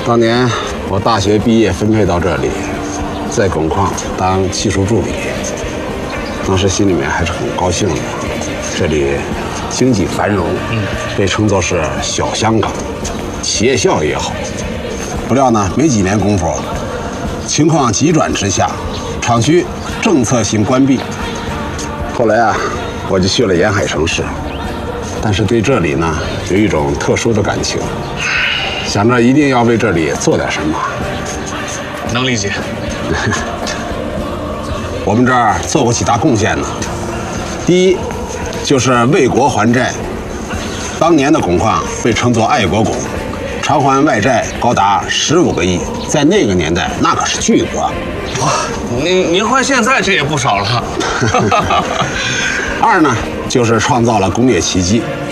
当年我大学毕业分配到这里，在汞矿当技术助理，当时心里面还是很高兴的。这里经济繁荣，被称作是小香港，企业效益也好。不料呢，没几年功夫，情况急转直下，厂区政策性关闭。后来啊，我就去了沿海城市，但是对这里呢有一种特殊的感情，想着一定要为这里做点什么。 能理解。 我们这儿做过几大贡献呢。第一，就是为国还债。当年的汞矿被称作爱国汞，偿还外债高达15个亿，在那个年代那可是巨额。 哇，您换现在这也不少了。 二呢，就是创造了工业奇迹。